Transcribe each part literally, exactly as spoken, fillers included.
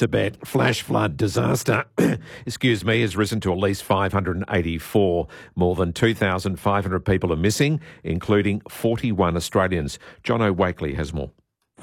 Tibet flash flood disaster, excuse me, has risen to at least five hundred eighty-four. More than two thousand five hundred people are missing, including forty-one Australians. Jono Wakely has more.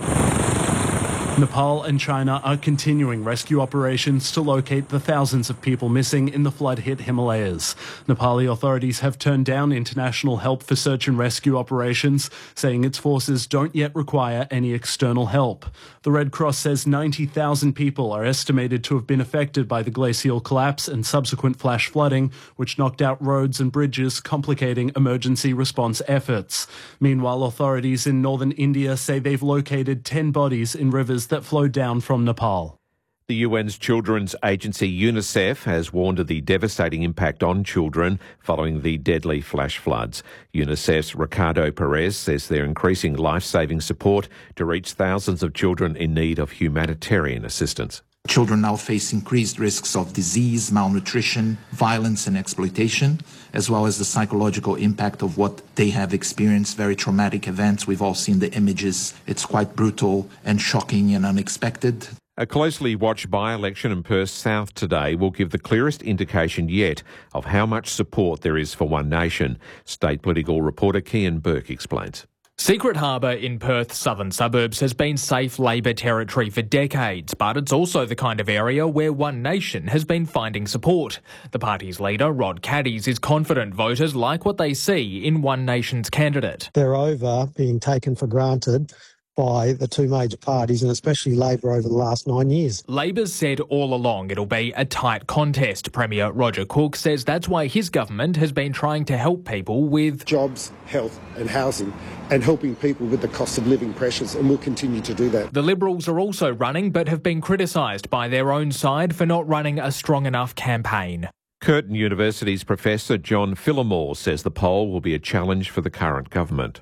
Nepal and China are continuing rescue operations to locate the thousands of people missing in the flood-hit Himalayas. Nepali authorities have turned down international help for search and rescue operations, saying its forces don't yet require any external help. The Red Cross says ninety thousand people are estimated to have been affected by the glacial collapse and subsequent flash flooding, which knocked out roads and bridges, complicating emergency response efforts. Meanwhile, authorities in northern India say they've located ten bodies in rivers that flowed down from Nepal. The U N's children's agency UNICEF has warned of the devastating impact on children following the deadly flash floods. UNICEF's Ricardo Perez says they're increasing life-saving support to reach thousands of children in need of humanitarian assistance. Children now face increased risks of disease, malnutrition, violence and exploitation, as well as the psychological impact of what they have experienced, very traumatic events. We've all seen the images. It's quite brutal and shocking and unexpected. A closely watched by-election in Perth South today will give the clearest indication yet of how much support there is for One Nation. State political reporter Kian Burke explains. Secret Harbour in Perth's southern suburbs has been safe Labor territory for decades, but it's also the kind of area where One Nation has been finding support. The party's leader, Rod Caddies, is confident voters like what they see in One Nation's candidate. They're over being taken for granted by the two major parties, and especially Labor over the last nine years. Labor's said all along it'll be a tight contest. Premier Roger Cook says that's why his government has been trying to help people with jobs, health and housing, and helping people with the cost of living pressures, and we'll continue to do that. The Liberals are also running, but have been criticised by their own side for not running a strong enough campaign. Curtin University's Professor John Phillimore says the poll will be a challenge for the current government.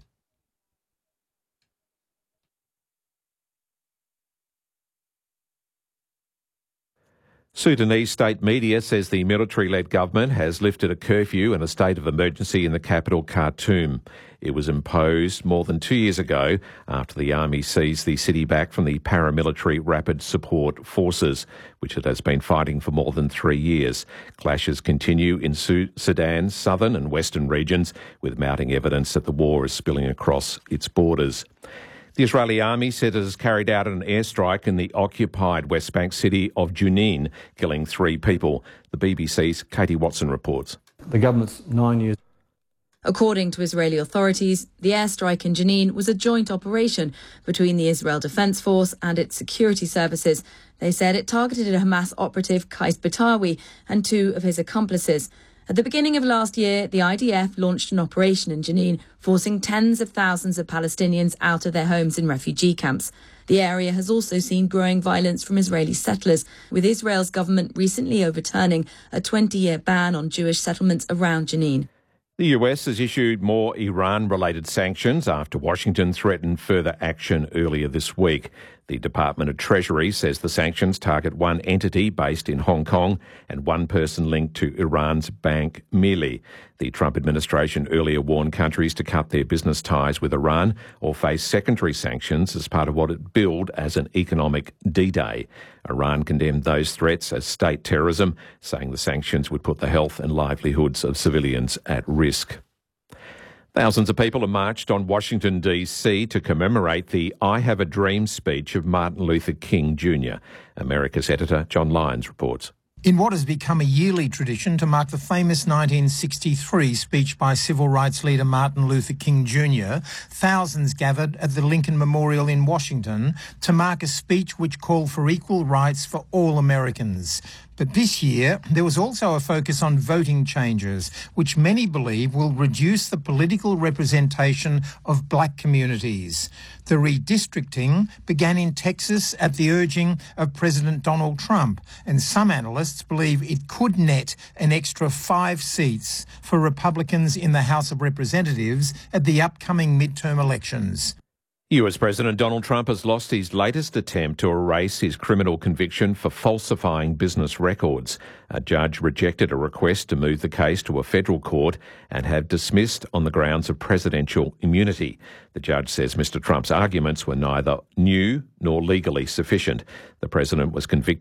Sudanese state media says the military-led government has lifted a curfew and a state of emergency in the capital, Khartoum. It was imposed more than two years ago after the army seized the city back from the paramilitary Rapid Support Forces, which it has been fighting for more than three years. Clashes continue in Sudan's southern and western regions, with mounting evidence that the war is spilling across its borders. The Israeli army said it has carried out an airstrike in the occupied West Bank city of Jenin, killing three people. The B B C's Katie Watson reports. The government's nine years. According to Israeli authorities, the airstrike in Jenin was a joint operation between the Israel Defense Force and its security services. They said it targeted a Hamas operative, Qais Batawi, and two of his accomplices. At the beginning of last year, the I D F launched an operation in Jenin, forcing tens of thousands of Palestinians out of their homes in refugee camps. The area has also seen growing violence from Israeli settlers, with Israel's government recently overturning a twenty-year ban on Jewish settlements around Jenin. The U S has issued more Iran-related sanctions after Washington threatened further action earlier this week. The Department of Treasury says the sanctions target one entity based in Hong Kong and one person linked to Iran's bank Mili. The Trump administration earlier warned countries to cut their business ties with Iran or face secondary sanctions as part of what it billed as an economic D-Day. Iran condemned those threats as state terrorism, saying the sanctions would put the health and livelihoods of civilians at risk. Thousands of people have marched on Washington, D C to commemorate the I Have a Dream speech of Martin Luther King Junior America's editor John Lyons reports. In what has become a yearly tradition to mark the famous nineteen sixty-three speech by civil rights leader Martin Luther King Junior, thousands gathered at the Lincoln Memorial in Washington to mark a speech which called for equal rights for all Americans. But this year, there was also a focus on voting changes, which many believe will reduce the political representation of black communities. The redistricting began in Texas at the urging of President Donald Trump, and some analysts believe it could net an extra five seats for Republicans in the House of Representatives at the upcoming midterm elections. U S President Donald Trump has lost his latest attempt to erase his criminal conviction for falsifying business records. A judge rejected a request to move the case to a federal court and have dismissed on the grounds of presidential immunity. The judge says Mister Trump's arguments were neither new nor legally sufficient. The president was convicted